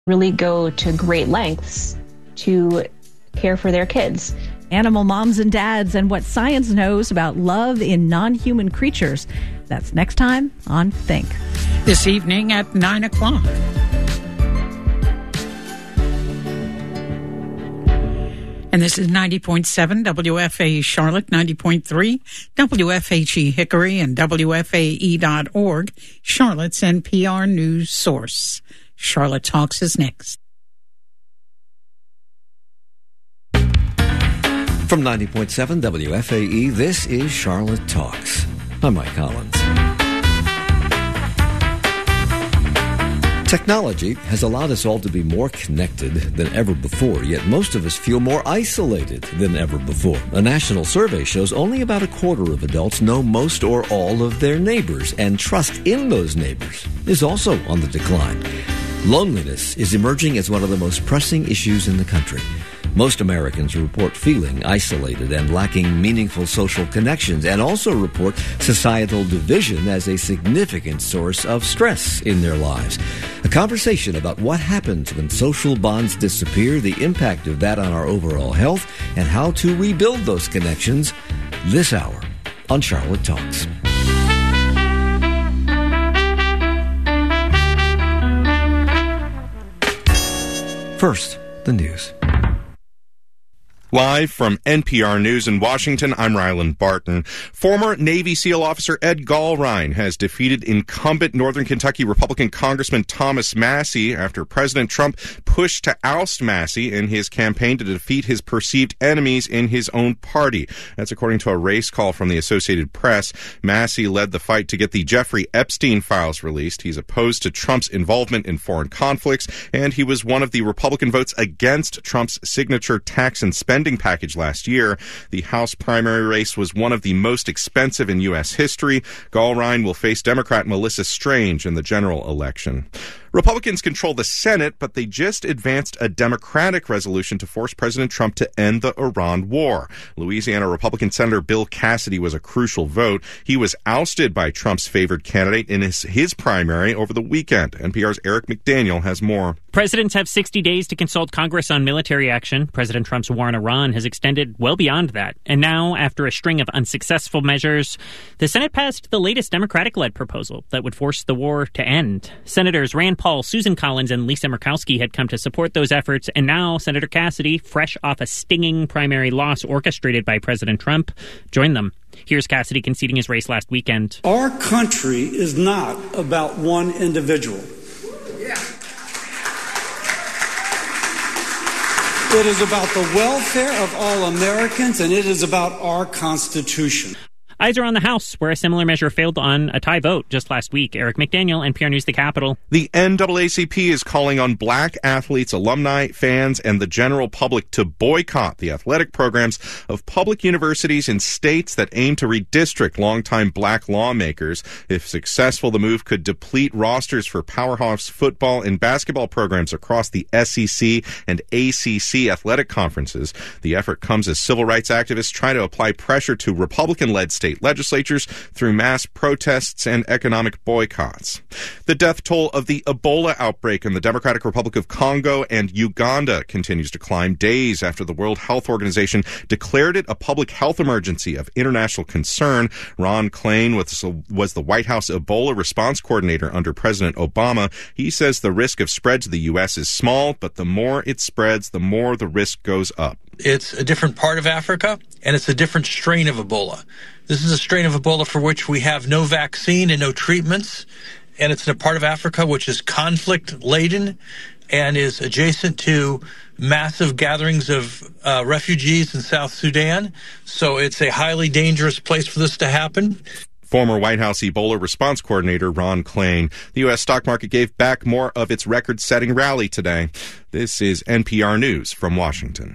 really go to great lengths to care for their kids. Animal moms and dads and what science knows about love in non-human creatures. That's next time on Think. This evening at 9 o'clock. And this is 90.7 WFAE Charlotte, 90.3 WFHE Hickory, and WFAE.org, Charlotte's NPR news source. Charlotte Talks is next. From 90.7 WFAE, this is Charlotte Talks. I'm Mike Collins. Technology has allowed us all to be more connected than ever before, yet most of us feel more isolated than ever before. A national survey shows only about a quarter of adults know most or all of their neighbors, and trust in those neighbors is also on the decline. Loneliness is emerging as one of the most pressing issues in the country. Most Americans report feeling isolated and lacking meaningful social connections, and also report societal division as a significant source of stress in their lives. A conversation about what happens when social bonds disappear, the impact of that on our overall health, and how to rebuild those connections this hour on Charlotte Talks. First, the news. Live from NPR News in Washington, I'm Ryland Barton. Former Navy SEAL officer Ed Gallrein has defeated incumbent Northern Kentucky Republican Congressman Thomas Massie after President Trump pushed to oust Massie in his campaign to defeat his perceived enemies in his own party. That's according to a race call from the Associated Press. Massie led the fight to get the Jeffrey Epstein files released. He's opposed to Trump's involvement in foreign conflicts, and he was one of the Republican votes against Trump's signature tax and spending package last year. The House primary race was one of the most expensive in U.S. history. Gallrein will face Democrat Melissa Strange in the general election. Republicans control the Senate, but they just advanced a Democratic resolution to force President Trump to end the Iran war. Louisiana Republican Senator Bill Cassidy was a crucial vote. He was ousted by Trump's favored candidate in his primary over the weekend. NPR's Eric McDaniel has more. Presidents have 60 days to consult Congress on military action. President Trump's war on Iran has extended well beyond that. And now, after a string of unsuccessful measures, the Senate passed the latest Democratic-led proposal that would force the war to end. Senators Rand Paul, Susan Collins, and Lisa Murkowski had come to support those efforts, and now Senator Cassidy, fresh off a stinging primary loss orchestrated by President Trump, joined them. Here's Cassidy conceding his race last weekend. Our country is not about one individual. It is about the welfare of all Americans, and it is about our Constitution. Eyes are on the House, where a similar measure failed on a tie vote just last week. Eric McDaniel, NPR News, the Capitol. The NAACP is calling on black athletes, alumni, fans, and the general public to boycott the athletic programs of public universities in states that aim to redistrict longtime black lawmakers. If successful, the move could deplete rosters for powerhouse football and basketball programs across the SEC and ACC athletic conferences. The effort comes as civil rights activists try to apply pressure to Republican-led state legislatures through mass protests and economic boycotts. The death toll of the Ebola outbreak in the Democratic Republic of Congo and Uganda continues to climb days after the World Health Organization declared it a public health emergency of international concern. Ron Klain was the White House Ebola response coordinator under President Obama. He says the risk of spread to the U.S. is small, but the more it spreads, the more the risk goes up. It's a different part of Africa, and it's a different strain of Ebola. This is a strain of Ebola for which we have no vaccine and no treatments, and it's in a part of Africa which is conflict-laden and is adjacent to massive gatherings of refugees in South Sudan. So it's a highly dangerous place for this to happen. Former White House Ebola response coordinator Ron Klain. The U.S. stock market gave back more of its record-setting rally today. This is NPR News from Washington.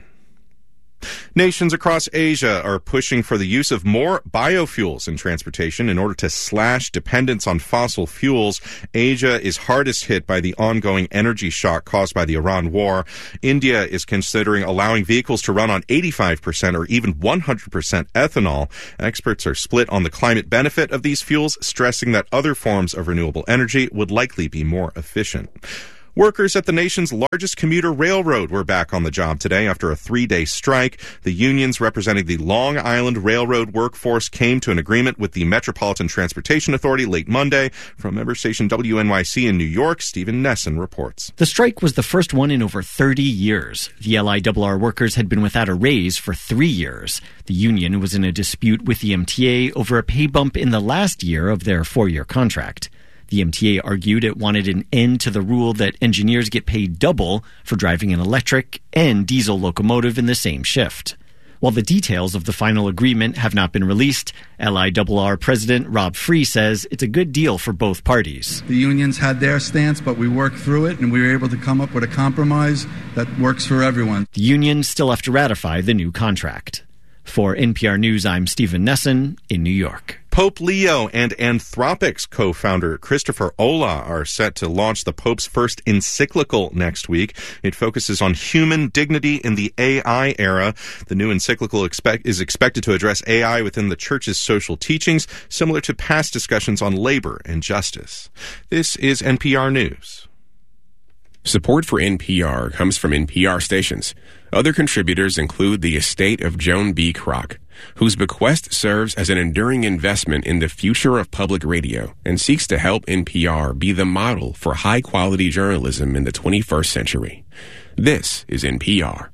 Nations across Asia are pushing for the use of more biofuels in transportation in order to slash dependence on fossil fuels. Asia is hardest hit by the ongoing energy shock caused by the Iran war. India is considering allowing vehicles to run on 85% or even 100% ethanol. Experts are split on the climate benefit of these fuels, stressing that other forms of renewable energy would likely be more efficient. Workers at the nation's largest commuter railroad were back on the job today after a 3-day strike. The unions representing the Long Island Railroad workforce came to an agreement with the Metropolitan Transportation Authority late Monday. From member station WNYC in New York, Stephen Nesson reports. The strike was the first one in over 30 years. The LIRR workers had been without a raise for 3 years. The union was in a dispute with the MTA over a pay bump in the last year of their 4-year contract. The MTA argued it wanted an end to the rule that engineers get paid double for driving an electric and diesel locomotive in the same shift. While the details of the final agreement have not been released, LIRR President Rob Free says it's a good deal for both parties. The unions had their stance, but we worked through it and we were able to come up with a compromise that works for everyone. The unions still have to ratify the new contract. For NPR News, I'm Stephen Nesson in New York. Pope Leo and Anthropic's co-founder Christopher Olah are set to launch the Pope's first encyclical next week. It focuses on human dignity in the AI era. The new encyclical is expected to address AI within the Church's social teachings, similar to past discussions on labor and justice. This is NPR News. Support for NPR comes from NPR stations. Other contributors include the estate of Joan B. Kroc, whose bequest serves as an enduring investment in the future of public radio and seeks to help NPR be the model for high-quality journalism in the 21st century. This is NPR.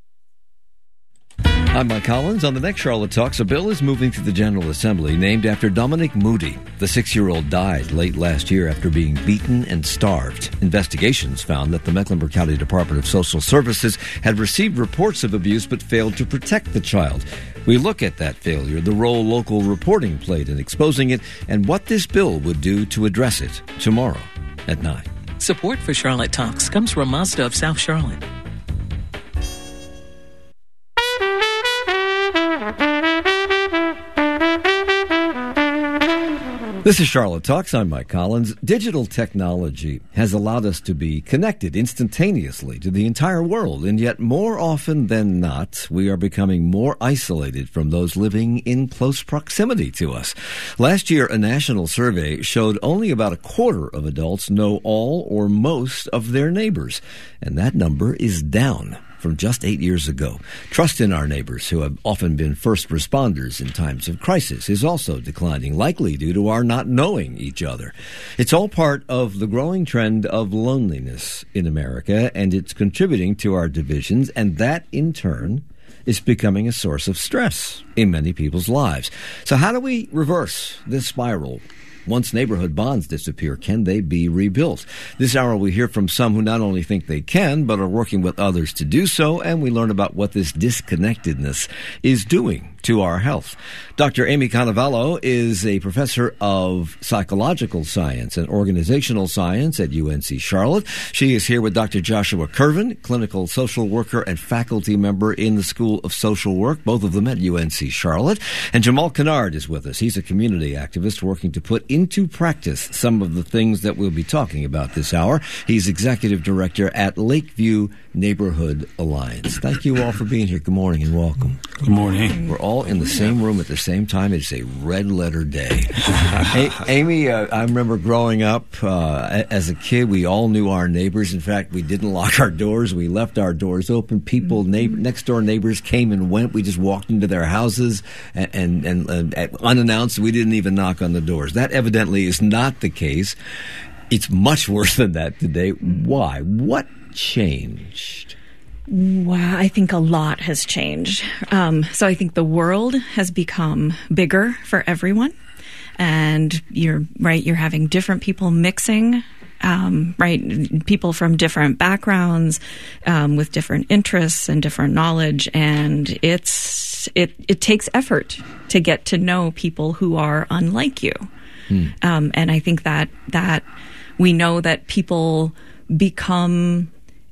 I'm Mike Collins. On the next Charlotte Talks, a bill is moving to the General Assembly named after Dominic Moody. The 6-year-old died late last year after being beaten and starved. Investigations found that the Mecklenburg County Department of Social Services had received reports of abuse but failed to protect the child. We look at that failure, the role local reporting played in exposing it, and what this bill would do to address it tomorrow at 9. Support for Charlotte Talks comes from Mazda of South Charlotte. This is Charlotte Talks. I'm Mike Collins. Digital technology has allowed us to be connected instantaneously to the entire world, and yet more often than not, we are becoming more isolated from those living in close proximity to us. Last year, a national survey showed only about a quarter of adults know all or most of their neighbors, and that number is down from just 8 years ago. Trust in our neighbors, who have often been first responders in times of crisis, is also declining, likely due to our not knowing each other. It's all part of the growing trend of loneliness in America, and it's contributing to our divisions, and that, in turn, is becoming a source of stress in many people's lives. So how do we reverse this spiral? Once neighborhood bonds disappear, can they be rebuilt? This hour we hear from some who not only think they can, but are working with others to do so, and we learn about what this disconnectedness is doing to our health. Dr. Amy Cannavalo is a professor of psychological science and organizational science at UNC Charlotte. She is here with Dr. Joshua Curven, clinical social worker and faculty member in the School of Social Work, both of them at UNC Charlotte. And Jamal Kennard is with us. He's a community activist working to put into practice some of the things that we'll be talking about this hour. He's executive director at Lakeview Neighborhood Alliance. Thank you all for being here. Good morning and welcome. Good morning. We're all in the same room at the same time. It's a red letter day. Hey, Amy, I remember growing up as a kid, we all knew our neighbors. In fact, we didn't lock our doors. We left our doors open. People, next door neighbors came and went. We just walked into their houses and unannounced. We didn't even knock on the doors. That evidently is not the case. It's much worse than that today. Why? What changed? Wow, I think a lot has changed. So I think the world has become bigger for everyone. And you're right, you're having different people mixing, right? People from different backgrounds, with different interests and different knowledge. And it takes effort to get to know people who are unlike you. And I think that we know that people become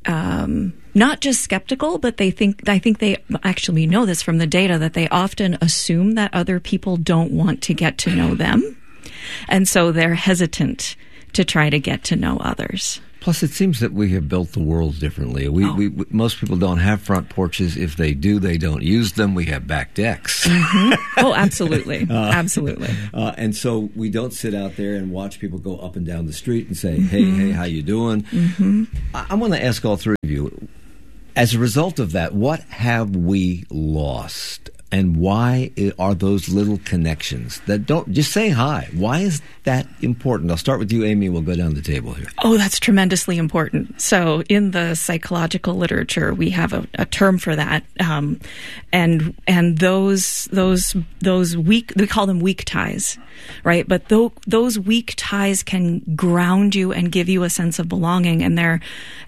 not just skeptical, but I think they actually know this from the data, that they often assume that other people don't want to get to know them. And so they're hesitant to try to get to know others. Plus, it seems that we have built the world differently. Most people don't have front porches. If they do, they don't use them. We have back decks. Mm-hmm. Oh, absolutely. Absolutely. And so we don't sit out there and watch people go up and down the street and say, hey, how you doing? Mm-hmm. I want to ask all three of you, as a result of that, what have we lost? And why are those little connections that don't just say hi? Why is that important? I'll start with you, Amy. We'll go down the table here. Oh, that's tremendously important. So in the psychological literature, we have a term for that. And those weak, we call them weak ties, right? But those weak ties can ground you and give you a sense of belonging. And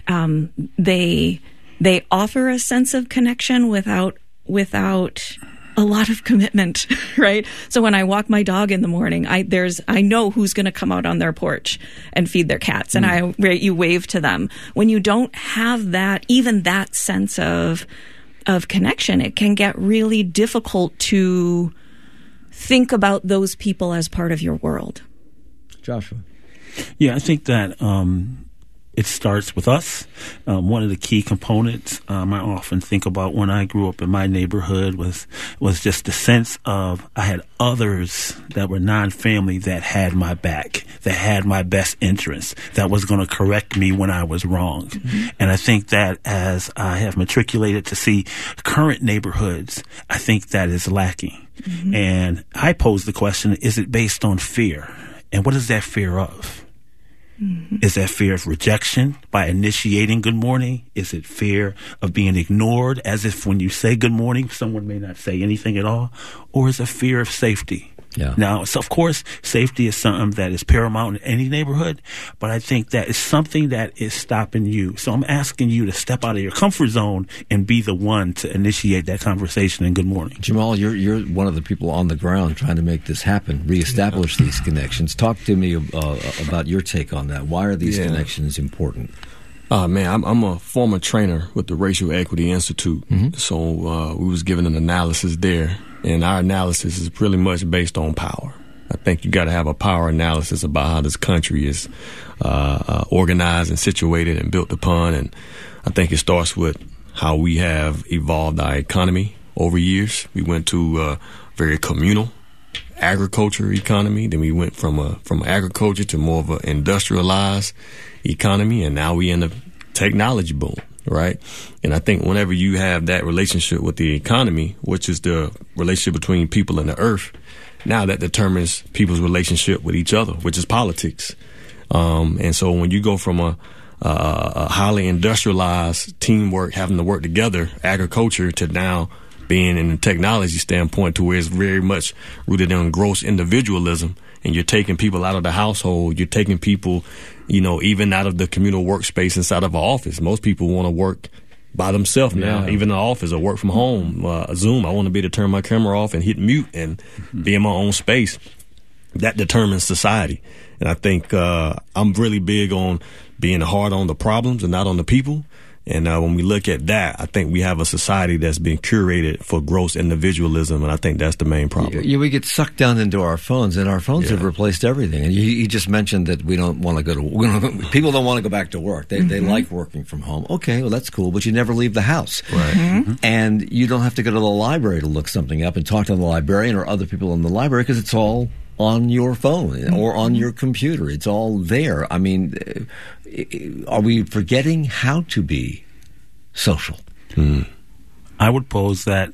they offer a sense of connection without a lot of commitment, right? So when I walk my dog in the morning, I know who's going to come out on their porch and feed their cats, and you wave to them. When you don't have that, even that sense of connection, it can get really difficult to think about those people as part of your world. Joshua. Yeah, I think that it starts with us. One of the key components I often think about when I grew up in my neighborhood was just the sense of I had others that were non-family that had my back, that had my best interests, that was going to correct me when I was wrong. Mm-hmm. And I think that as I have matriculated to see current neighborhoods, I think that is lacking. Mm-hmm. And I pose the question, is it based on fear? And what is that fear of? Mm-hmm. Is that fear of rejection by initiating good morning? Is it fear of being ignored as if when you say good morning, someone may not say anything at all? Or is it fear of safety? Yeah. Now, so of course, safety is something that is paramount in any neighborhood, but I think that is something that is stopping you. So I'm asking you to step out of your comfort zone and be the one to initiate that conversation in good morning. Jamal, you're one of the people on the ground trying to make this happen, reestablish these connections. Talk to me about your take on that. Why are these connections important? Man, I'm a former trainer with the Racial Equity Institute, so we was given an analysis there, and our analysis is pretty much based on power. I think you got to have a power analysis about how this country is organized and situated and built upon, and I think it starts with how we have evolved our economy over years. We went to a very communal agriculture economy, then we went from agriculture to more of an industrialized economy, and now we in a technology boom, right? And I think whenever you have that relationship with the economy, which is the relationship between people and the earth, now that determines people's relationship with each other, which is politics. And so when you go from a highly industrialized teamwork, having to work together, agriculture, to now being in a technology standpoint to where it's very much rooted in gross individualism, and you're taking people out of the household, you're taking people, even out of the communal workspace inside of an office. Most people want to work by themselves now, even in the office, or work from home. Zoom, I want to be able to turn my camera off and hit mute and be in my own space. That determines society. And I think I'm really big on being hard on the problems and not on the people. And when we look at that, I think we have a society that's been curated for gross individualism, and I think that's the main problem. Yeah, we get sucked down into our phones, and our phones have replaced everything. And you just mentioned that we don't want to go to people don't want to go back to work. They like working from home. Okay, well, that's cool, but you never leave the house. Right. Mm-hmm. And you don't have to go to the library to look something up and talk to the librarian or other people in the library because it's all on your phone or on your computer. It's all there. I mean, are we forgetting how to be social? I would pose that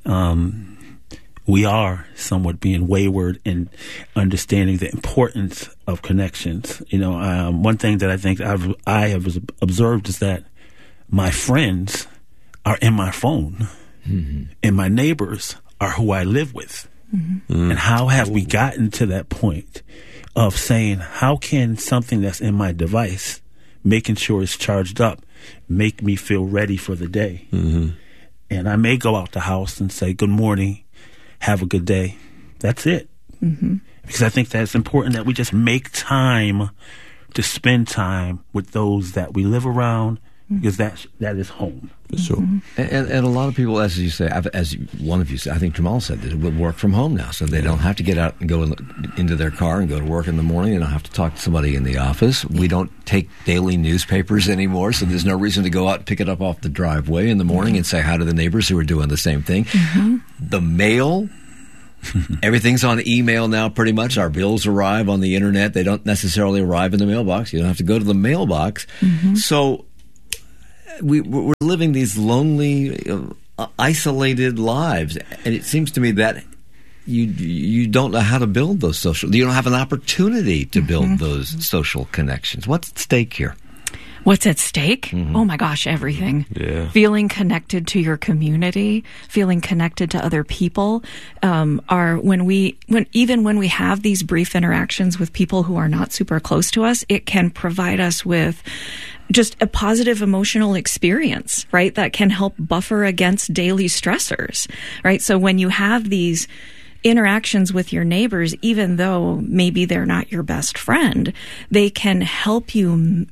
we are somewhat being wayward in understanding the importance of connections. One thing that I think I have observed is that my friends are in my phone, and my neighbors are who I live with. And how have we gotten to that point of saying, how can something that's in my device, making sure it's charged up, make me feel ready for the day? And I may go out the house and say, good morning, have a good day. That's it. Because I think that it's important that we just make time to spend time with those that we live around, because that is home. Sure. And a lot of people, as you say, as one of you said, I think Jamal said, that will work from home now, so they don't have to get out and go into their car and go to work in the morning. They don't have to talk to somebody in the office. We don't take daily newspapers anymore, so there's no reason to go out and pick it up off the driveway in the morning and say hi to the neighbors who are doing the same thing. The mail, everything's on email now pretty much. Our bills arrive on the internet. They don't necessarily arrive in the mailbox. You don't have to go to the mailbox. So we're living these lonely, isolated lives, and it seems to me that you don't know how to build those you don't have an opportunity to build those social connections. What's at stake here? What's at stake? Oh my gosh, everything. Yeah. Feeling connected to your community, feeling connected to other people. When we have these brief interactions with people who are not super close to us, it can provide us with just a positive emotional experience, right? That can help buffer against daily stressors, right? So when you have these interactions with your neighbors, even though maybe they're not your best friend, they can help you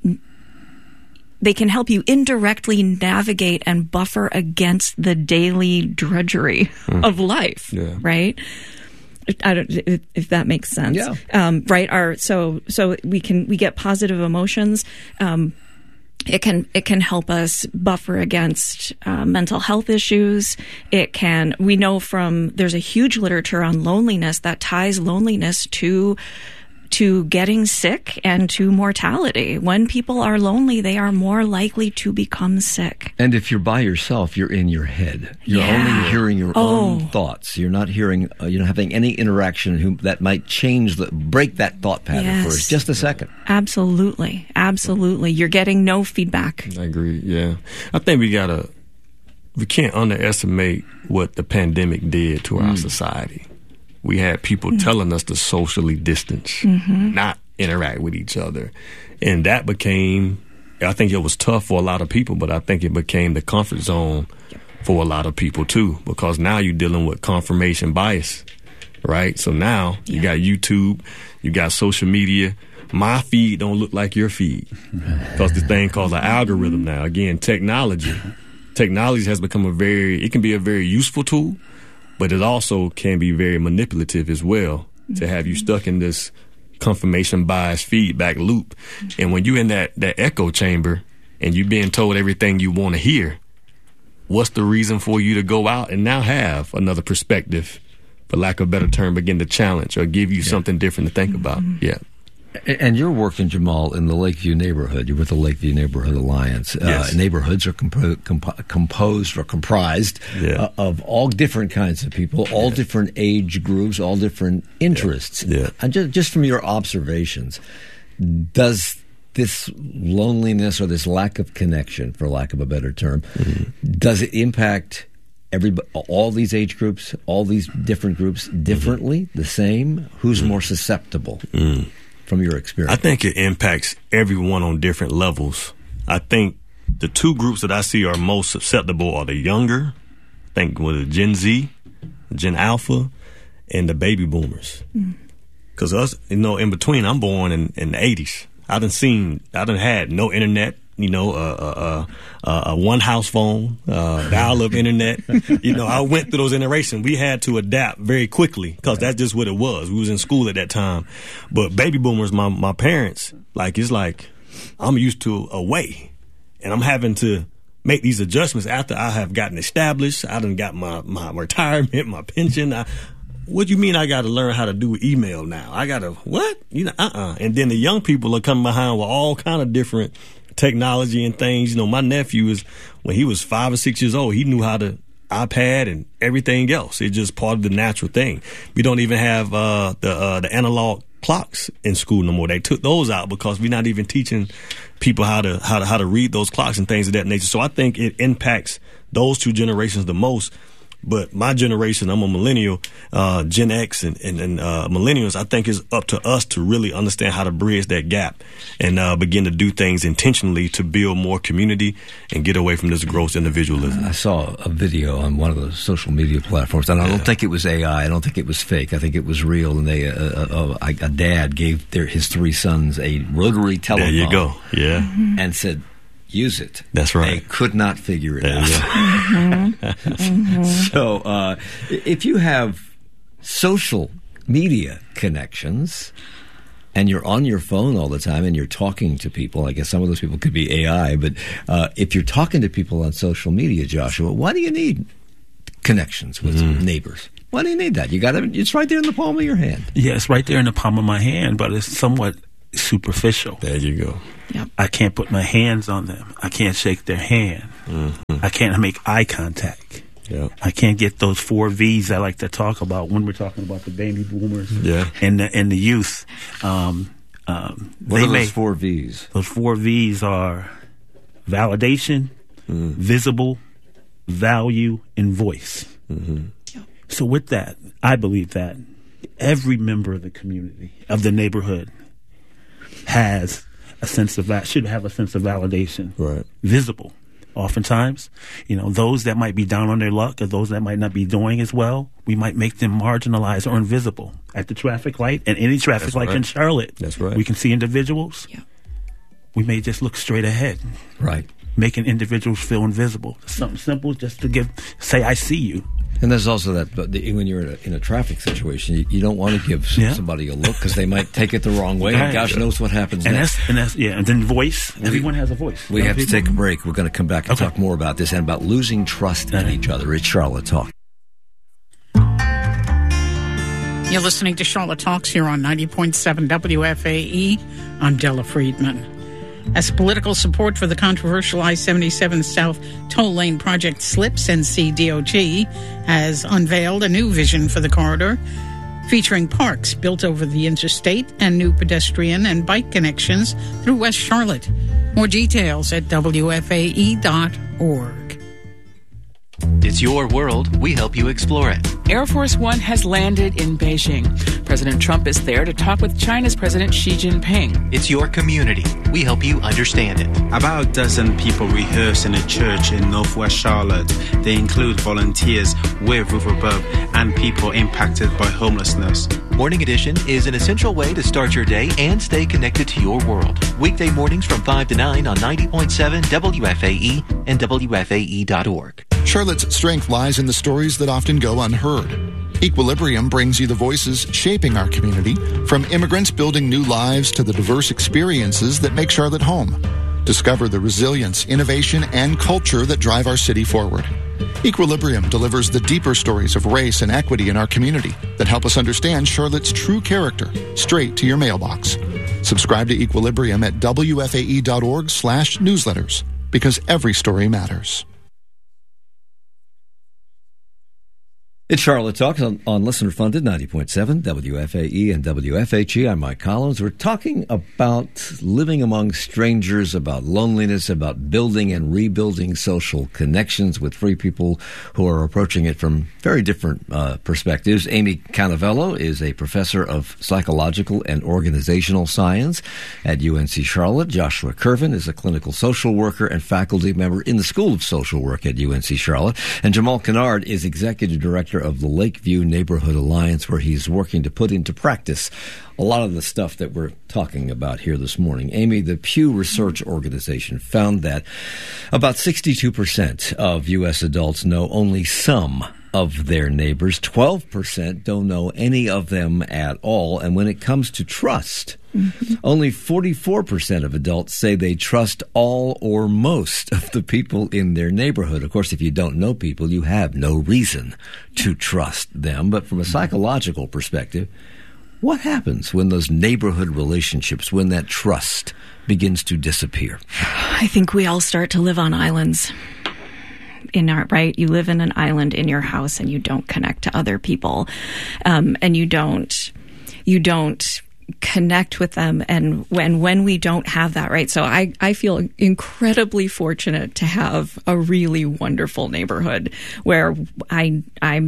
indirectly navigate and buffer against the daily drudgery of life, right? I don't, if that makes sense. Yeah. Right. So we get positive emotions. It can help us buffer against mental health issues. We know there's a huge literature on loneliness that ties loneliness to getting sick and to mortality. When people are lonely, they are more likely to become sick. And if you're by yourself, you're in your head. You're only hearing your own thoughts. You're not hearing, you're not having any interaction that might break that thought pattern for just a second. Absolutely. Absolutely. You're getting no feedback. I agree. Yeah. I think we can't underestimate what the pandemic did to our society. We had people telling us to socially distance, not interact with each other. And that became, I think it was tough for a lot of people, but I think it became the comfort zone for a lot of people too, because now you're dealing with confirmation bias, right? So now you got YouTube, you got social media. My feed don't look like your feed because this thing called an algorithm now. Again, technology has become it can be a very useful tool, but it also can be very manipulative as well to have you stuck in this confirmation bias feedback loop. And when you're in that echo chamber and you're being told everything you want to hear, what's the reason for you to go out and now have another perspective, for lack of a better term, begin to challenge or give you something different to think about? Yeah. And you're working, Jamal, in the Lakeview neighborhood. You're with the Lakeview Neighborhood Alliance. Neighborhoods are composed or comprised of all different kinds of people, all different age groups, all different interests. Yeah. And just from your observations, does this loneliness or this lack of connection, for lack of a better term, does it impact all these age groups, all these different groups differently, the same? Who's more susceptible? From your experience? I think it impacts everyone on different levels. I think the two groups that I see are most susceptible are the younger, I think with the Gen Z, Gen Alpha, and the baby boomers. Because us, in between, I'm born in the 80s. I done had no internet, a one house phone, dial-up internet. I went through those generations. We had to adapt very quickly because that's just what it was. We was in school at that time. But baby boomers, my parents, it's like I'm used to a way, and I'm having to make these adjustments after I have gotten established. I done got my retirement, my pension. What do you mean I got to learn how to do email now? I got to, what? And then the young people are coming behind with all kind of different technology and things. My nephew when he was 5 or 6 years old, he knew how to iPad and everything else. It's just part of the natural thing. We don't even have the analog clocks in school no more. They took those out because we're not even teaching people how to read those clocks and things of that nature. So I think it impacts those two generations the most. But my generation, I'm a millennial, Gen X and millennials, I think it's up to us to really understand how to bridge that gap and begin to do things intentionally to build more community and get away from this gross individualism. I saw a video on one of those social media platforms, and I don't think it was AI. I don't think it was fake. I think it was real. And a dad gave his 3 sons a rotary telephone. There you go. Yeah. And said, use it. That's right. They could not figure it out. Mm-hmm. So if you have social media connections and you're on your phone all the time and you're talking to people, I guess some of those people could be AI, but if you're talking to people on social media, Joshua, why do you need connections with neighbors? Why do you need that? It's right there in the palm of your hand. Yeah, it's right there in the palm of my hand, but it's somewhat superficial. There you go. Yep. I can't put my hands on them. I can't shake their hand. I can't make eye contact. Yep. I can't get those 4 V's I like to talk about when we're talking about the baby boomers and the youth. What are those 4 V's? Those 4 V's are validation, visible, value, and voice. So with that, I believe that every member of the community, of the neighborhood, has a sense of should have a sense of validation. Right. Visible. Oftentimes, those that might be down on their luck or those that might not be doing as well, we might make them marginalized or invisible at the traffic light and any traffic light in Charlotte. That's right. We can see individuals. Yeah. We may just look straight ahead. Right. Making individuals feel invisible. Something simple just to say, I see you. And there's also that, but when you're in a traffic situation, you don't want to give somebody a look because they might take it the wrong way. And gosh knows what happens next. And then voice. Everyone has a voice. We have to take a break. We're going to come back and talk more about this and about losing trust in each other. It's Charlotte Talk. You're listening to Charlotte Talks here on 90.7 WFAE. I'm Della Friedman. As political support for the controversial I-77 South toll lane project slips, NCDOT has unveiled a new vision for the corridor, featuring parks built over the interstate and new pedestrian and bike connections through West Charlotte. More details at WFAE.org. It's your world. We help you explore it. Air Force One has landed in Beijing. President Trump is there to talk with China's President Xi Jinping. It's your community. We help you understand it. About a dozen people rehearse in a church in Northwest Charlotte. They include volunteers with Roof Above and people impacted by homelessness. Morning Edition is an essential way to start your day and stay connected to your world. Weekday mornings from 5 to 9 on 90.7 WFAE and WFAE.org. Charlotte's strength lies in the stories that often go unheard. Equilibrium brings you the voices shaping our community, from immigrants building new lives to the diverse experiences that make Charlotte home. Discover the resilience, innovation, and culture that drive our city forward. Equilibrium delivers the deeper stories of race and equity in our community that help us understand Charlotte's true character straight to your mailbox. Subscribe to Equilibrium at WFAE.org/newsletters, because every story matters. It's Charlotte Talks on listener-funded 90.7 WFAE and WFHE. I'm Mike Collins. We're talking about living among strangers, about loneliness, about building and rebuilding social connections with free people who are approaching it from very different perspectives. Amy Canavello is a professor of psychological and organizational science at UNC Charlotte. Joshua Curvin is a clinical social worker and faculty member in the School of Social Work at UNC Charlotte. And Jamal Kennard is executive director of the Lakeview Neighborhood Alliance, where he's working to put into practice a lot of the stuff that we're talking about here this morning. Amy, the Pew Research Organization found that about 62% of U.S. adults know only some of their neighbors. 12% don't know any of them at all. And when it comes to trust, only 44% of adults say they trust all or most of the people in their neighborhood. Of course, if you don't know people, you have no reason to trust them. But from a psychological perspective, what happens when those neighborhood relationships, when that trust begins to disappear? I think we all start to live on islands. You live in an island in your house and you don't connect to other people, and you don't connect with them. And when we don't have that, right? So I feel incredibly fortunate to have a really wonderful neighborhood where I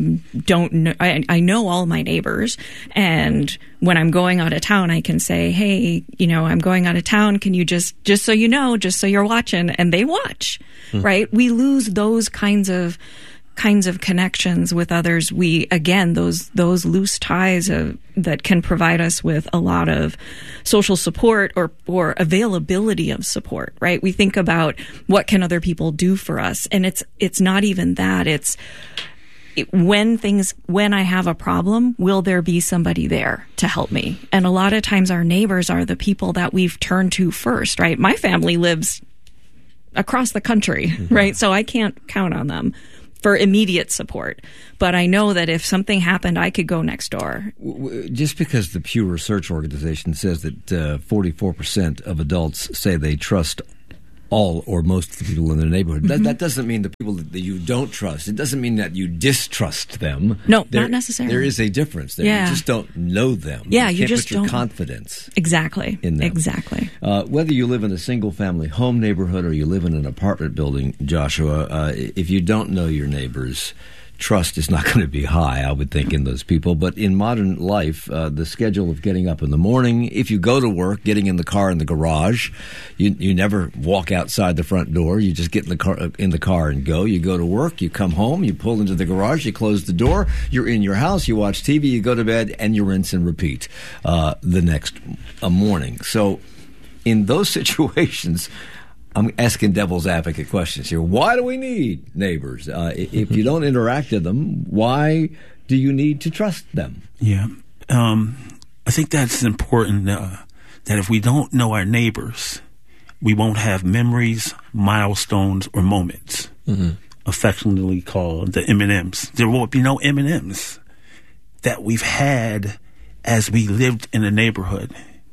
know all my neighbors, and when I'm going out of town, I can say, hey, I'm going out of town. Can you just so you know, just so you're watching, and they watch, right? We lose those kinds of kinds of connections with others, we, again, those loose ties that can provide us with a lot of social support or availability of support, right? We think about what can other people do for us, and it's not even that. It's when I have a problem, will there be somebody there to help me? And a lot of times our neighbors are the people that we've turned to first, right? My family lives across the country, right? So I can't count on them for immediate support. But I know that if something happened, I could go next door. Just because the Pew Research Organization says that 44% of adults say they trust all or most of the people in their neighborhood, that doesn't mean the people that you don't trust. It doesn't mean that you distrust them. No, not necessarily. There is a difference there. You just don't know them. Yeah, you just put your don't. confidence Exactly. in them. Exactly. Whether you live in a single-family home neighborhood or you live in an apartment building, Joshua, if you don't know your neighbors, trust is not going to be high, I would think, in those people. But in modern life, the schedule of getting up in the morning, if you go to work, getting in the car in the garage, you never walk outside the front door. You just get in the car and go. You go to work, you come home, you pull into the garage, you close the door, you're in your house, you watch TV, you go to bed, and you rinse and repeat the next morning. So in those situations, I'm asking devil's advocate questions here. Why do we need neighbors? If you don't interact with them, why do you need to trust them? Yeah. I think that's important, that if we don't know our neighbors, we won't have memories, milestones, or moments, affectionately called the M&Ms. There will be no M&Ms that we've had as we lived in a neighborhood.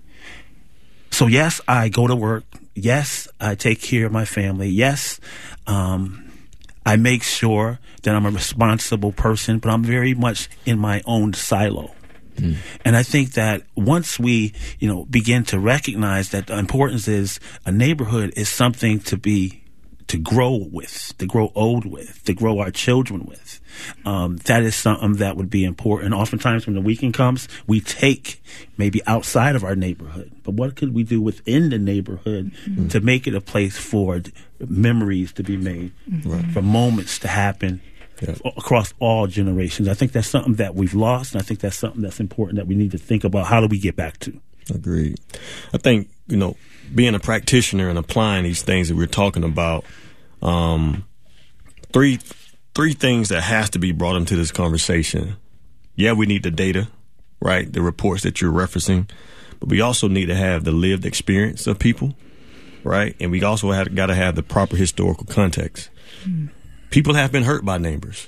So yes, I go to work. Yes, I take care of my family. Yes, I make sure that I'm a responsible person, but I'm very much in my own silo. And I think that once we, begin to recognize that the importance is a neighborhood is something to grow with, to grow old with, to grow our children with. That is something that would be important. Oftentimes when the weekend comes, we take maybe outside of our neighborhood. But what could we do within the neighborhood to make it a place for memories to be made, for moments to happen across all generations? I think that's something that we've lost, and I think that's something that's important that we need to think about. How do we get back to? Agreed. I think, being a practitioner and applying these things that we're talking about, three things that has to be brought into this conversation. Yeah, we need the data, right? The reports that you're referencing, but we also need to have the lived experience of people, right? And we also got to have the proper historical context. People have been hurt by neighbors.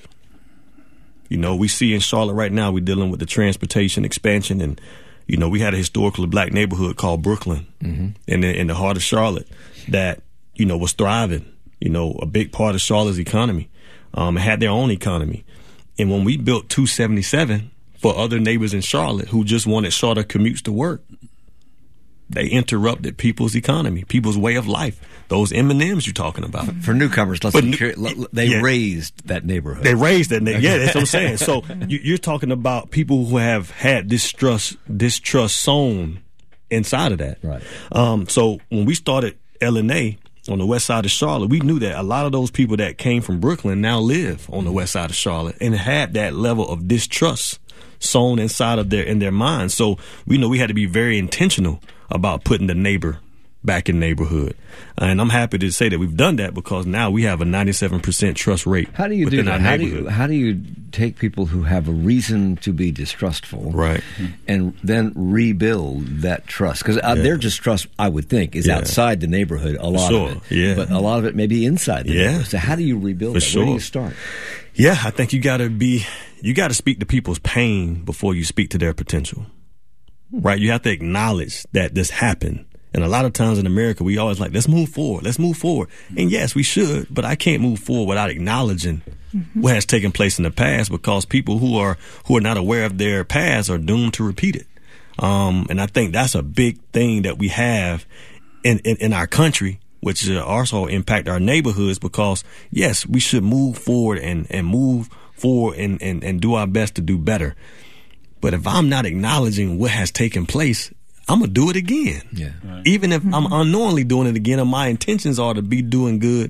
We see in Charlotte right now, we're dealing with the transportation expansion, and we had a historically black neighborhood called Brooklyn in the heart of Charlotte that, was thriving. A big part of Charlotte's economy. Had their own economy. And when we built 277 for other neighbors in Charlotte who just wanted shorter commutes to work, they interrupted people's economy, people's way of life. Those M&Ms you're talking about. For newcomers, they raised that neighborhood. They raised that neighborhood. Yeah, that's what I'm saying. So you're talking about people who have had distrust sown inside of that. Right. So when we started LNA on the west side of Charlotte, we knew that a lot of those people that came from Brooklyn now live on the west side of Charlotte and had that level of distrust sown inside of their minds. So we know we had to be very intentional about putting the neighbor back in neighborhood. And I'm happy to say that we've done that because now we have a 97% trust rate. How do you do that? How do you take people who have a reason to be distrustful, right, and then rebuild that trust? Because their distrust, I would think, is outside the neighborhood. A lot of it, but a lot of it may be inside the neighborhood. So how do you rebuild that? Where do you start? Yeah, I think you got to speak to people's pain before you speak to their potential. Right? You have to acknowledge that this happened. And a lot of times in America, we always let's move forward. Let's move forward. And yes, we should, but I can't move forward without acknowledging what has taken place in the past, because people who are not aware of their past are doomed to repeat it. And I think that's a big thing that we have in our country, which also impact our neighborhoods, because yes, we should move forward and move forward and do our best to do better. But if I'm not acknowledging what has taken place, I'm going to do it again. Yeah. Right. Even if I'm unknowingly doing it again and my intentions are to be doing good,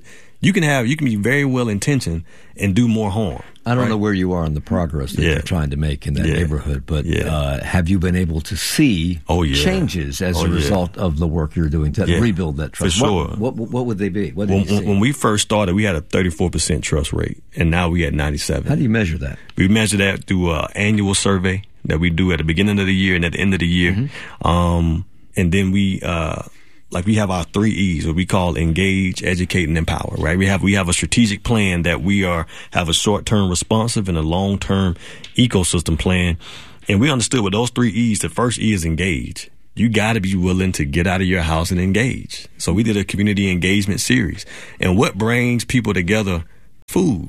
You can be very well intentioned and do more harm. I don't know where you are in the progress that you're trying to make in that neighborhood, but have you been able to see changes as a result of the work you're doing to rebuild that trust? For sure. What would they be? What did you see? When we first started, we had a 34% trust rate, and now we at 97%. How do you measure that? We measure that through an annual survey that we do at the beginning of the year and at the end of the year. Mm-hmm. And then we have our 3 E's, what we call engage, educate, and empower, right? We have a strategic plan that we have a short-term responsive and a long-term ecosystem plan. And we understood with those 3 E's, the first E is engage. You got to be willing to get out of your house and engage. So we did a community engagement series. And what brings people together? Food.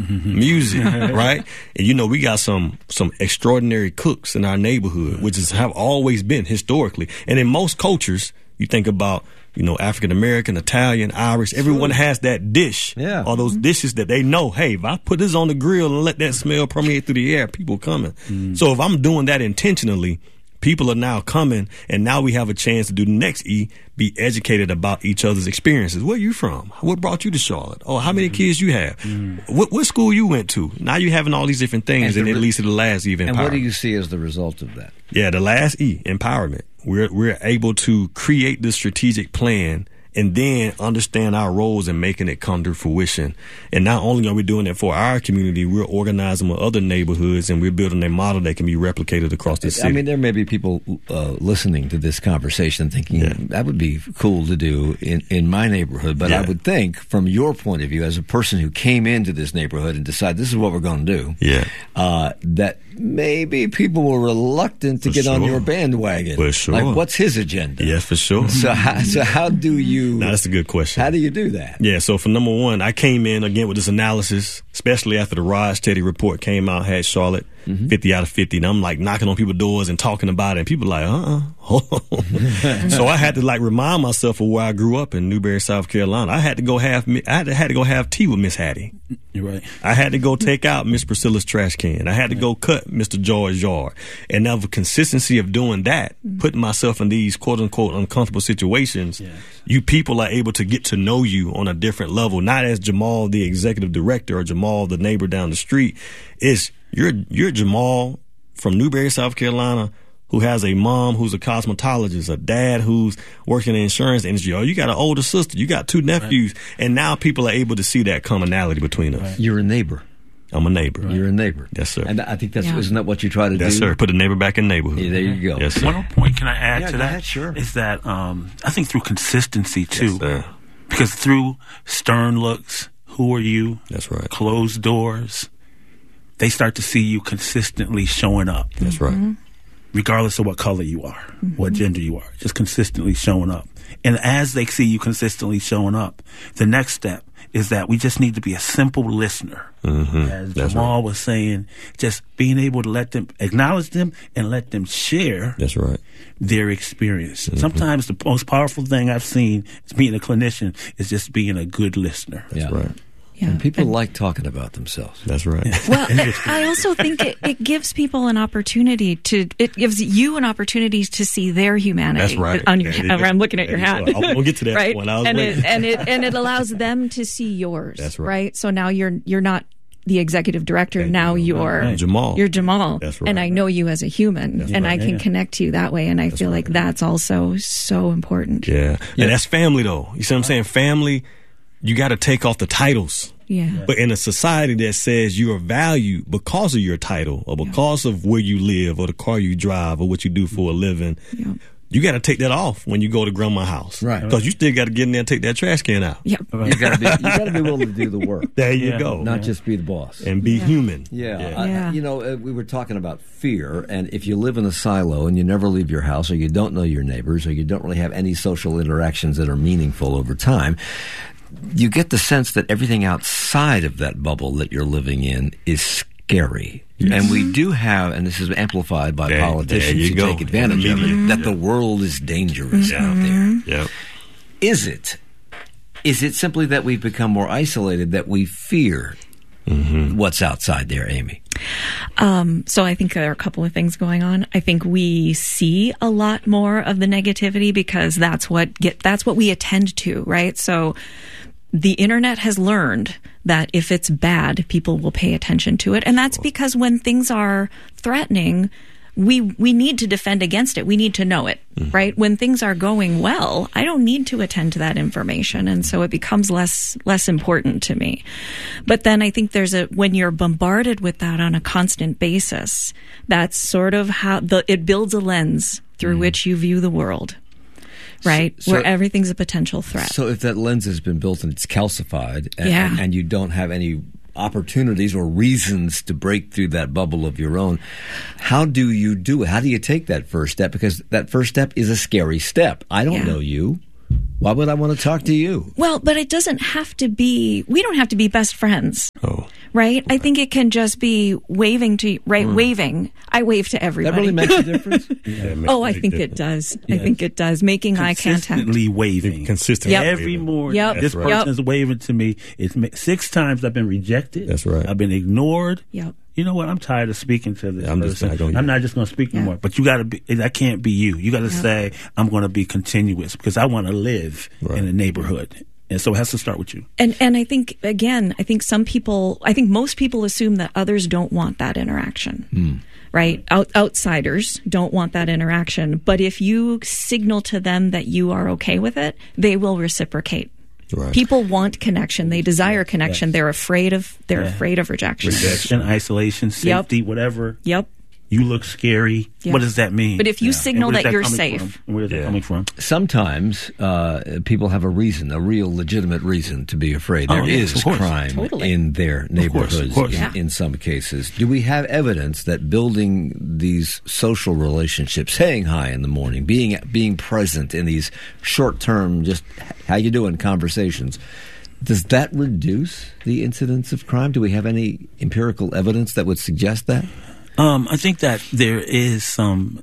Music, right? And we got some extraordinary cooks in our neighborhood, which have always been historically. And in most cultures, you think about, African American, Italian, Irish, everyone has that dish. Yeah. Or those dishes that they know, hey, if I put this on the grill and let that smell permeate through the air, people coming. So if I'm doing that intentionally, people are now coming, and now we have a chance to do the next E, be educated about each other's experiences. Where you from? What brought you to Charlotte? Oh, how many kids you have? What school you went to? Now you're having all these different things, and it leads to the last E of empowerment. And what do you see as the result of that? Yeah, the last E, empowerment. We're able to create this strategic plan and then understand our roles and making it come to fruition. And not only are we doing it for our community, we're organizing with other neighborhoods, and we're building a model that can be replicated across the city. I mean, there may be people listening to this conversation thinking, that would be cool to do in my neighborhood. But I would think, from your point of view, as a person who came into this neighborhood and decided this is what we're going to do, that maybe people were reluctant to get on your bandwagon. For sure. Like, what's his agenda? Yes, for sure. So how do you... Now, that's a good question. How do you do that? Yeah, so for number one, I came in again with this analysis, especially after the Raj Teddy report came out, had Charlotte 50 out of 50, and I'm like knocking on people's doors and talking about it, and people like, So I had to remind myself of where I grew up in Newberry, South Carolina. I had to go have tea with Miss Hattie. You're right. I had to go take out Miss Priscilla's trash can. I had to go cut Mr. George's yard. And now the consistency of doing that, putting myself in these quote unquote uncomfortable situations, you people are able to get to know you on a different level, not as Jamal, the executive director, or Jamal, the neighbor down the street. It's you're Jamal from Newberry, South Carolina, who has a mom who's a cosmetologist, a dad who's working in the insurance industry, or you got an older sister, you got 2 nephews, and now people are able to see that commonality between us. You're a neighbor. I'm a neighbor. You're a neighbor. Yes, sir. And I think isn't that what you try to do? Yes, sir. Put a neighbor back in neighborhood. Yeah, there you go. Yes, sir. One more point can I add to that? Ahead, sure. Is that I think through consistency too. Yes, sir. Because through stern looks, who are you? That's right. Closed doors, they start to see you consistently showing up. That's right. Regardless of what color you are, what gender you are, just consistently showing up. And as they see you consistently showing up, the next step is that we just need to be a simple listener. As Jamal was saying, just being able to let them, acknowledge them, and let them share their experience. Sometimes the most powerful thing I've seen as being a clinician is just being a good listener. That's right. Yeah. And people like talking about themselves. That's right. Well, I also think it gives people an opportunity it gives you an opportunity to see their humanity. That's right. I'm looking at your hat. We'll get to that right? one. And it allows them to see yours. That's right. So now you're not the executive director. Now you're Jamal. You're Jamal. That's right. And I know you as a human, and I can connect to you that way. And I feel like that's also so important. Yeah. And that's family, though. You see what I'm saying? Family. You got to take off the titles. Yeah. But in a society that says you are valued because of your title or because of where you live or the car you drive or what you do for a living, you got to take that off when you go to grandma's house. Right. Because you still got to get in there and take that trash can out. Yep. You got to be willing to do the work. There you go. Not just be the boss. And be human. Yeah. We were talking about fear, and if you live in a silo and you never leave your house, or you don't know your neighbors, or you don't really have any social interactions that are meaningful over time, you get the sense that everything outside of that bubble that you're living in is scary. Yes. And we do have, and this is amplified by politicians who take advantage of it, that the world is dangerous out there. Yeah. Is it simply that we've become more isolated, that we fear what's outside there, Amy? So I think there are a couple of things going on. I think we see a lot more of the negativity because that's what we attend to, right? So the internet has learned that if it's bad, people will pay attention to it. And that's because when things are threatening, we need to defend against it. We need to know it, right? When things are going well, I don't need to attend to that information. And so it becomes less important to me. But then I think when you're bombarded with that on a constant basis, that's sort of how it builds a lens through which you view the world. Right, where everything's a potential threat. So if that lens has been built and it's calcified, and you don't have any opportunities or reasons to break through that bubble of your own, how do you do it? How do you take that first step? Because that first step is a scary step. I don't know you. Why would I want to talk to you? Well, but it doesn't have to be, we don't have to be best friends. Right? I think it can just be waving to, waving. I wave to everybody. That really makes a difference? I think it does. Yes. I think it does. Making eye contact. Consistently waving. Consistently every morning. This person's waving to me. It's 6 times I've been rejected. That's right. I've been ignored. Yep. You know what? I'm tired of speaking to this person. I'm not just going to speak anymore. But you got to be. That can't be you. You got to say, I'm going to be continuous because I want to live in a neighborhood. And so it has to start with you. And I think, again, I think most people assume that others don't want that interaction. Right? Outsiders don't want that interaction. But if you signal to them that you are okay with it, they will reciprocate. Right. People want connection. They desire connection. Yes. They're afraid of rejection. Rejection, isolation, safety, whatever. Yep. You look scary. Yep. What does that mean? But if you signal that you're safe. Where is that coming from? Sometimes people have a real legitimate reason to be afraid. There is crime in their neighborhoods in some cases. Do we have evidence that building these social relationships, saying hi in the morning, being present in these short-term, just how you doing conversations, does that reduce the incidence of crime? Do we have any empirical evidence that would suggest that? I think that there is some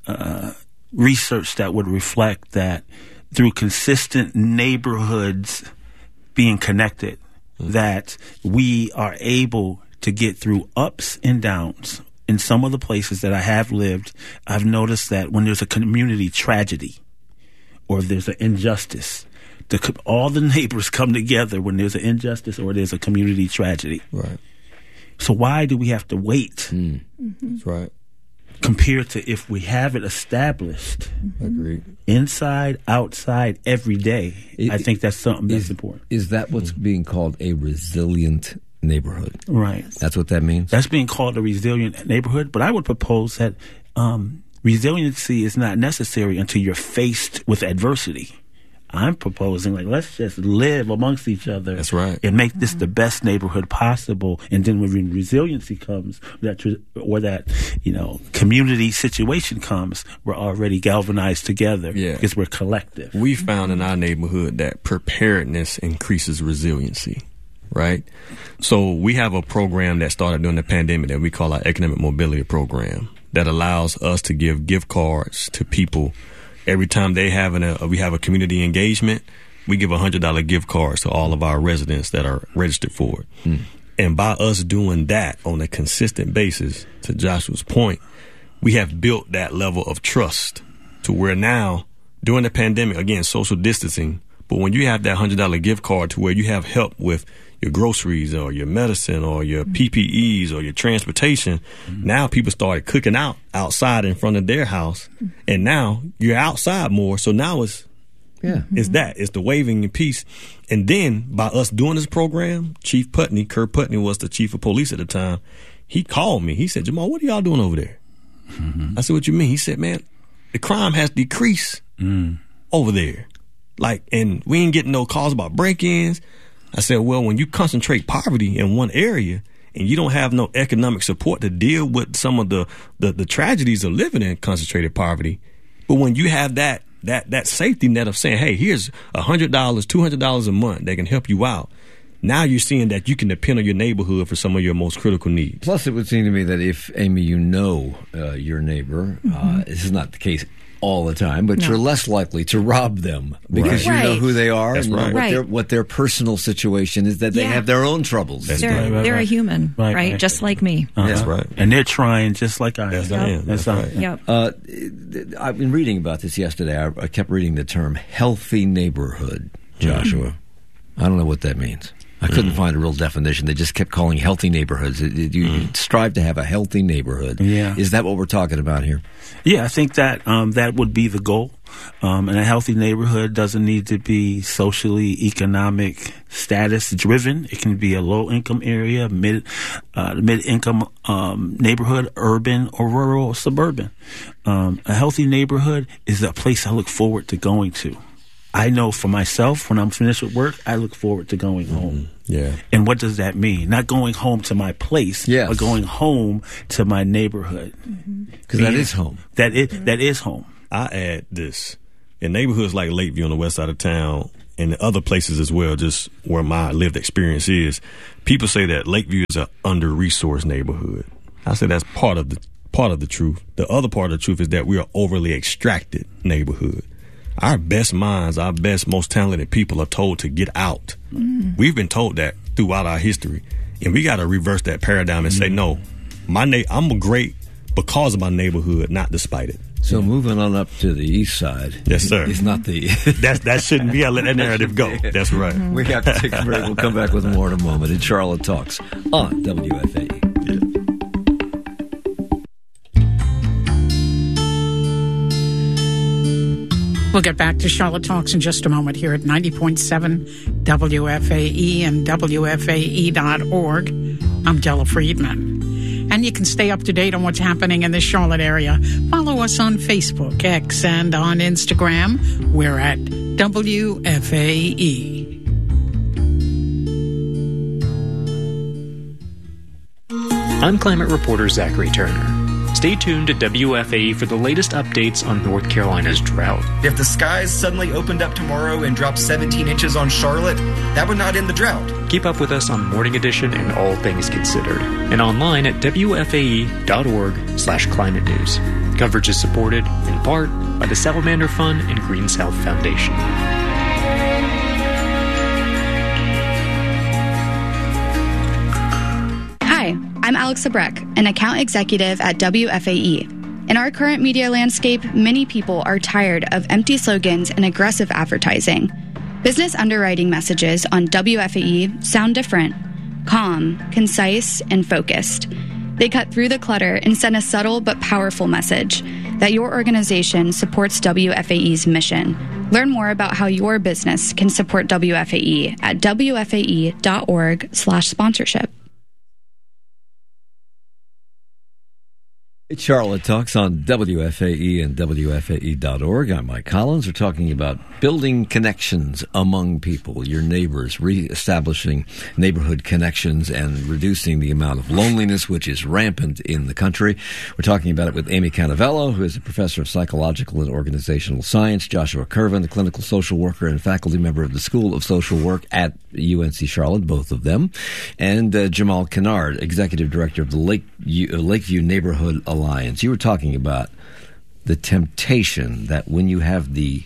research that would reflect that through consistent neighborhoods being connected, that we are able to get through ups and downs. In some of the places that I have lived, I've noticed that when there's a community tragedy or there's an injustice, all the neighbors come together when there's an injustice or there's a community tragedy. Right. So why do we have to wait? That's right. Compared to if we have it established, agreed, inside, outside, every day, I think that's something that's important. Is that what's being called a resilient neighborhood? Right. That's what that means? That's being called a resilient neighborhood, but I would propose that resiliency is not necessary until you're faced with adversity. I'm proposing, let's just live amongst each other. That's right. And make this the best neighborhood possible. And then when resiliency comes, that community situation comes, we're already galvanized together because we're collective. We found in our neighborhood that preparedness increases resiliency, right? So we have a program that started during the pandemic that we call our Economic Mobility Program that allows us to give gift cards to people. Every time we have a community engagement, we give $100 gift cards to all of our residents that are registered for it. And by us doing that on a consistent basis, to Joshua's point, we have built that level of trust to where now, during the pandemic, again, social distancing, but when you have that $100 gift card to where you have help with your groceries or your medicine or your PPEs or your transportation, now people started cooking outside in front of their house, and now you're outside more. So now it's the waving in peace. And then by us doing this program, Chief Putney, Kerr Putney was the chief of police at the time. He called me. He said, "Jamal, what are y'all doing over there?" I said, "What you mean?" He said, "Man, the crime has decreased over there. And we ain't getting no calls about break-ins." I said, well, when you concentrate poverty in one area and you don't have no economic support to deal with some of the tragedies of living in concentrated poverty, but when you have that safety net of saying, hey, here's $100, $200 a month that can help you out, now you're seeing that you can depend on your neighborhood for some of your most critical needs. Plus, it would seem to me that if, Amy, you know your neighbor, this is not the case all the time, but you're less likely to rob them because you know who they are. That's and you know what their personal situation is, that they have their own troubles. They're a human, right? Just like me. That's right. And they're trying just like I am. Yes, I am. That's right. Yep. I've been reading about this yesterday. I kept reading the term healthy neighborhood, Joshua. I don't know what that means. I couldn't find a real definition. They just kept calling healthy neighborhoods. You strive to have a healthy neighborhood. Yeah. Is that what we're talking about here? Yeah, I think that that would be the goal. And a healthy neighborhood doesn't need to be socially, economic status driven. It can be a low income area, mid income neighborhood, urban or rural or suburban. A healthy neighborhood is a place I look forward to going to. I know for myself, when I'm finished with work, I look forward to going home. Yeah. And what does that mean? Not going home to my place, but going home to my neighborhood. Because that is home. That is home. I add this. In neighborhoods like Lakeview on the west side of town and other places as well, just where my lived experience is, people say that Lakeview is an under-resourced neighborhood. I say that's part of the truth. The other part of the truth is that we are overly extracted neighborhood. Our best minds, our best, most talented people are told to get out. We've been told that throughout our history. And we got to reverse that paradigm and say, no, I'm great because of my neighborhood, not despite it. So moving on up to the east side. Yes, sir. Is not the... that shouldn't be. I let that narrative go. That's right. We have to take a break. We'll come back with more in a moment. It's Charlotte Talks on WFAE. We'll get back to Charlotte Talks in just a moment here at 90.7 WFAE and WFAE.org. I'm Della Friedman. And you can stay up to date on what's happening in the Charlotte area. Follow us on Facebook, X, and on Instagram. We're at WFAE. I'm climate reporter Zachary Turner. Stay tuned to WFAE for the latest updates on North Carolina's drought. If the skies suddenly opened up tomorrow and dropped 17 inches on Charlotte, that would not end the drought. Keep up with us on Morning Edition and All Things Considered, and online at WFAE.org/climate news. Coverage is supported, in part, by the Salamander Fund and Green South Foundation. Hi, I'm Alexa Breck, an account executive at WFAE. In our current media landscape, many people are tired of empty slogans and aggressive advertising. Business underwriting messages on WFAE sound different: calm, concise, and focused. They cut through the clutter and send a subtle but powerful message that your organization supports WFAE's mission. Learn more about how your business can support WFAE at WFAE.org/sponsorship. It's Charlotte Talks on WFAE and WFAE.org. I'm Mike Collins. We're talking about building connections among people, your neighbors, reestablishing neighborhood connections and reducing the amount of loneliness, which is rampant in the country. We're talking about it with Amy Canavello, who is a professor of psychological and organizational science, Joshua Curvin, a clinical social worker and faculty member of the School of Social Work at UNC Charlotte, both of them, and Jamal Kennard, executive director of the Lakeview Neighborhood Alliance. You were talking about the temptation that when you have the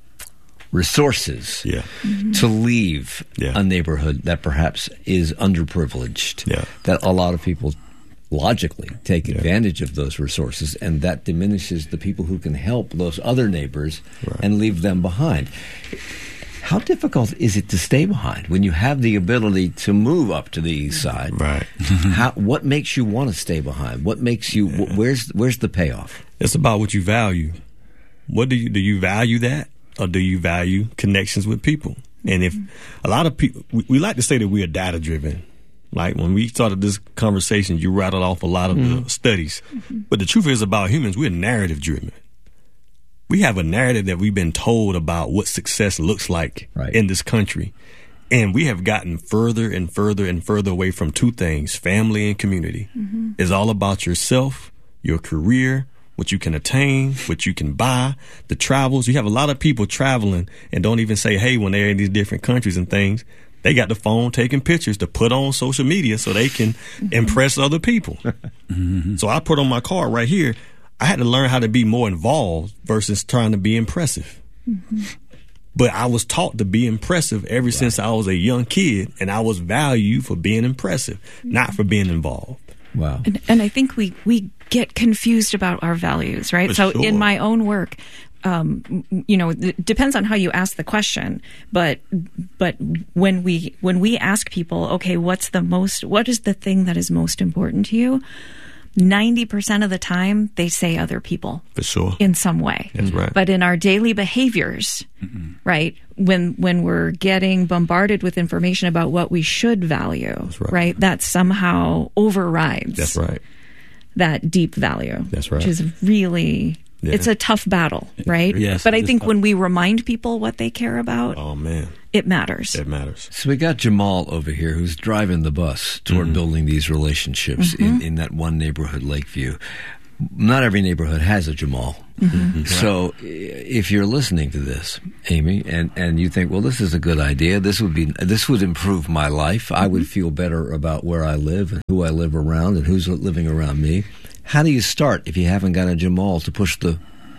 resources to leave a neighborhood that perhaps is underprivileged, that a lot of people logically take advantage of those resources, and that diminishes the people who can help those other neighbors and leave them behind. How difficult is it to stay behind when you have the ability to move up to the east side? Right. What makes you want to stay behind? What makes you? Where's the payoff? It's about what you value. What do you value that, or do you value connections with people? And if a lot of people, we like to say that we are data driven. Like when we started this conversation, you rattled off a lot of the studies, but the truth is about humans, we're narrative driven. We have a narrative that we've been told about what success looks like in this country. And we have gotten further and further and further away from two things, family and community. It's all about yourself, your career, what you can attain, what you can buy, the travels. You have a lot of people traveling and don't even say, hey, when they're in these different countries and things, they got the phone taking pictures to put on social media so they can impress other people. So I put on my card right here, I had to learn how to be more involved versus trying to be impressive. But I was taught to be impressive ever since I was a young kid, and I was valued for being impressive, not for being involved. Wow. And I think we get confused about our values, right? For so sure. in my own work, it depends on how you ask the question. But when we ask people, okay, what is the thing that is most important to you? 90% of the time, they say other people. For sure. In some way. That's right. But in our daily behaviors, right, when we're getting bombarded with information about what we should value, right, that somehow overrides That's right. that deep value. That's right. Which is really... Yeah. It's a tough battle, right? Yes, but I think when we remind people what they care about, oh man, it matters. It matters. So we got Jamal over here who's driving the bus toward building these relationships in that one neighborhood, Lakeview. Not every neighborhood has a Jamal. So if you're listening to this, Amy, and you think, well, this is a good idea. This would improve my life. I would feel better about where I live and who I live around and who's living around me. How do you start if you haven't got a Jamal to push the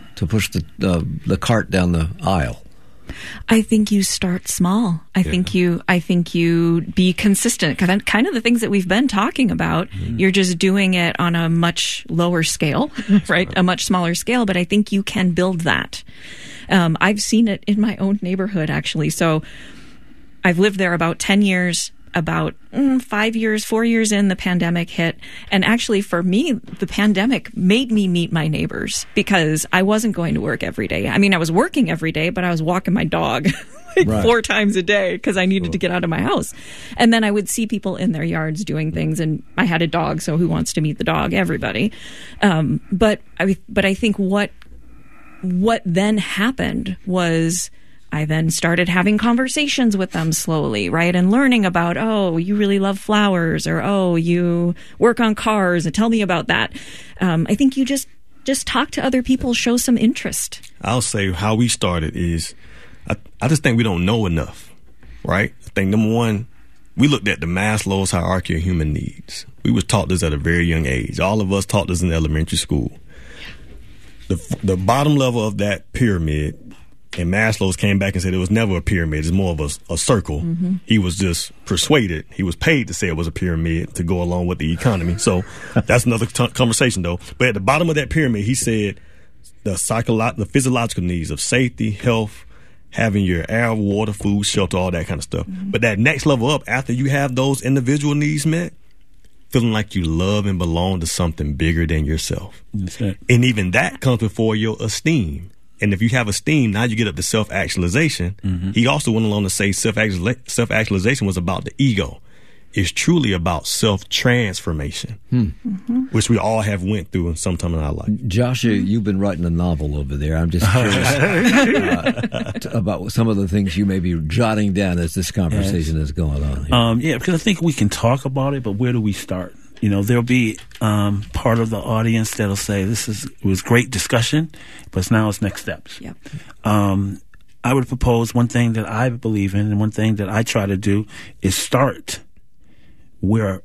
cart down the aisle? I think you start small. I think you be consistent. Kind of the things that we've been talking about. You're just doing it on a much lower scale, right? A much smaller scale. But I think you can build that. I've seen it in my own neighborhood, actually. So I've lived there about 10 years. About 4 years in, the pandemic hit. And actually, for me, the pandemic made me meet my neighbors because I wasn't going to work every day. I mean, I was working every day, but I was walking my dog 4 times a day because I needed to get out of my house. And then I would see people in their yards doing things. And I had a dog, so who wants to meet the dog? Everybody. But I think what then happened was... I then started having conversations with them slowly, right? And learning about, oh, you really love flowers, or, oh, you work on cars, and tell me about that. I think you just talk to other people, show some interest. I'll say how we started is, I just think we don't know enough, right? I think, number one, we looked at the Maslow's hierarchy of human needs. We was taught this at a very young age. All of us taught this in elementary school. The bottom level of that pyramid, and Maslow's came back and said it was never a pyramid. It's more of a circle. He was just persuaded. He was paid to say it was a pyramid to go along with the economy. So that's another conversation, though. But at the bottom of that pyramid, he said the physiological needs of safety, health, having your air, water, food, shelter, all that kind of stuff. But that next level up, after you have those individual needs met, feeling like you love and belong to something bigger than yourself. And even that comes before your esteem. And if you have esteem, now you get up to self-actualization. He also went along to say self-actualization was about the ego. It's truly about self-transformation, which we all have went through in some time in our life. Joshua, you've been writing a novel over there. I'm just curious about some of the things you may be jotting down as this conversation is going on here. Because I think we can talk about it, but where do we start? You know, there'll be part of the audience that'll say, it was great discussion, but now it's next steps. Yep. I would propose one thing that I believe in and one thing that I try to do is start what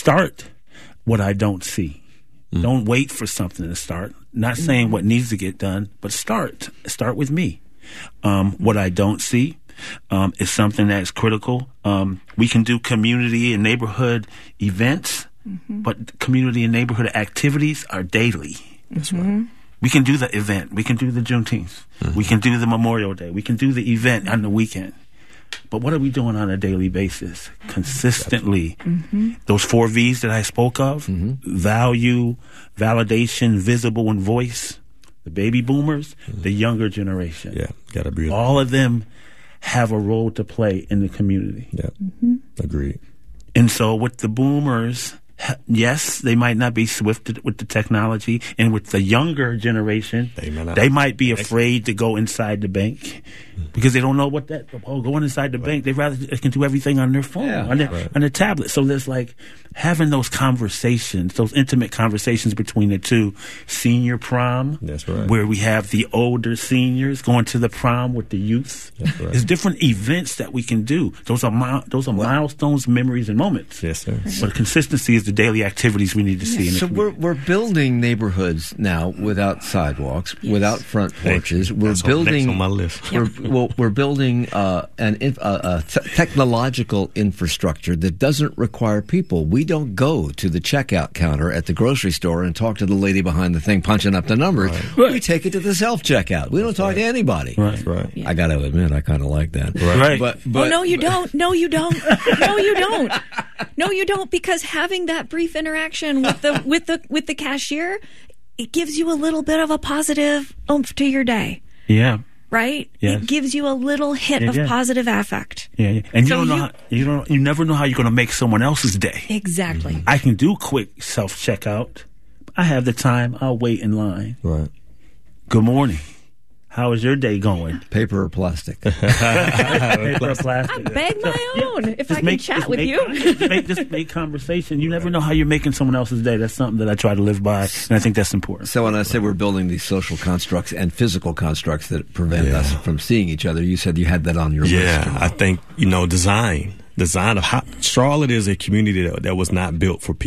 I don't see. Don't wait for something to start. Not saying what needs to get done, but start with me. What I don't see is something that's critical. We can do community and neighborhood events, but community and neighborhood activities are daily. That's right. We can do the event. We can do the Juneteenth. We can do the Memorial Day. We can do the event on the weekend. But what are we doing on a daily basis? Consistently. Those 4 V's that I spoke of, value, validation, visible, and voice, the baby boomers, the younger generation. Yeah, gotta be. All of them have a role to play in the community. Yeah, agreed. And so with the boomers, yes, they might not be swift with the technology, and with the younger generation, they might be afraid to go inside the bank because they don't know what going inside the bank. They can do everything on their phone, on their tablet. So there's like having those conversations, those intimate conversations between the two. Senior prom, that's right, where we have the older seniors going to the prom with the youth. That's right. There's different events that we can do. Those are milestones, memories, and moments. Yes, sir. But consistency is the daily activities we need to see in the community. We're building neighborhoods now without sidewalks, without front porches. That's building next on my list. we're building a technological infrastructure that doesn't require people. We don't go to the checkout counter at the grocery store and talk to the lady behind the thing punching up the numbers. Right. We take it to the self-checkout. We don't talk to anybody. Right. I got to admit, I kind of like that. Right. But oh, no, you don't. No, you don't. No, you don't. No, you don't. Because having that brief interaction with the cashier, it gives you a little bit of a positive oomph to your day. Yeah. Right? Yes. It gives you a little hit of positive affect. Yeah. And you never know how you're going to make someone else's day. Exactly. Mm-hmm. I can do quick self-checkout. I have the time. I'll wait in line. Right. Good morning. How is your day going? Paper or plastic? Paper or plastic. I beg my own if I can chat with you. Just make conversation. You never know how you're making someone else's day. That's something that I try to live by, and I think that's important. So when I say we're building these social constructs and physical constructs that prevent us from seeing each other, you said you had that on your list. Yeah, I think, design of how Charlotte is a community that was not built for people.